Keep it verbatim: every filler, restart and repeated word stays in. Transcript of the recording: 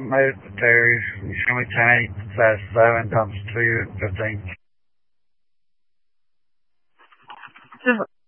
made it to Terry's. Show me ten eight slash seven times two fifteen. Just